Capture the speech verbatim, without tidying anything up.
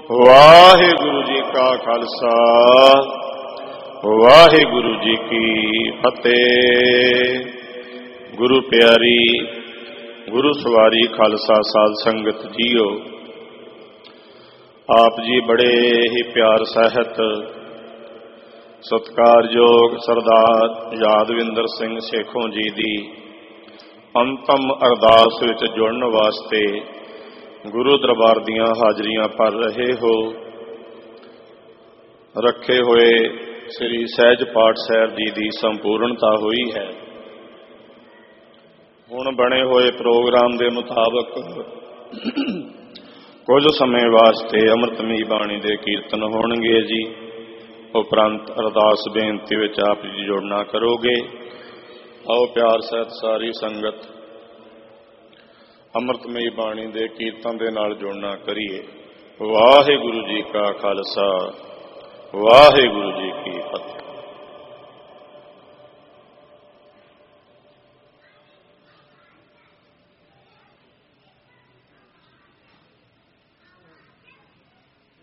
ਵਾਹਿਗੁਰੂ ਜੀ ਕਾ ਖਾਲਸਾ, ਵਾਹਿਗੁਰੂ ਜੀ ਕੀ ਫਤਿਹ। ਗੁਰੂ ਪਿਆਰੀ ਗੁਰੂ ਸਵਾਰੀ ਖਾਲਸਾ ਸਾਧ ਸੰਗਤ ਜੀਓ, ਆਪ ਜੀ ਬੜੇ ਹੀ ਪਿਆਰ ਸਹਿਤ ਸਤਿਕਾਰਯੋਗ ਸਰਦਾਰ ਯਾਦਵਿੰਦਰ ਸਿੰਘ ਸੇਖੋਂ ਜੀ ਦੀ ਅੰਤਮ ਅਰਦਾਸ ਵਿੱਚ ਜੁੜਨ ਵਾਸਤੇ ਗੁਰੂ ਦਰਬਾਰ ਦੀਆਂ ਹਾਜ਼ਰੀਆਂ ਭਰ ਰਹੇ ਹੋ। ਰੱਖੇ ਹੋਏ ਸ੍ਰੀ ਸਹਿਜ ਪਾਠ ਸਾਹਿਬ ਜੀ ਦੀ ਸੰਪੂਰਨਤਾ ਹੋਈ ਹੈ। ਹੁਣ ਬਣੇ ਹੋਏ ਪ੍ਰੋਗਰਾਮ ਦੇ ਮੁਤਾਬਕ ਕੁਝ ਸਮੇਂ ਵਾਸਤੇ ਅੰਮ੍ਰਿਤਮਈ ਬਾਣੀ ਦੇ ਕੀਰਤਨ ਹੋਣਗੇ ਜੀ। ਉਪਰੰਤ ਅਰਦਾਸ ਬੇਨਤੀ ਵਿੱਚ ਆਪ ਜੀ ਜੁੜਨਾ ਕਰੋਗੇ। ਆਓ ਪਿਆਰ ਸਹਿਤ ਸਾਰੀ ਸੰਗਤ ਅੰਮ੍ਰਿਤਮਈ ਬਾਣੀ ਦੇ ਕੀਰਤਨ ਦੇ ਨਾਲ ਜੁੜਨਾ ਕਰੀਏ। ਵਾਹਿਗੁਰੂ ਜੀ ਕਾ ਖਾਲਸਾ, ਵਾਹਿਗੁਰੂ ਜੀ ਕੀ ਫਤਿਹ।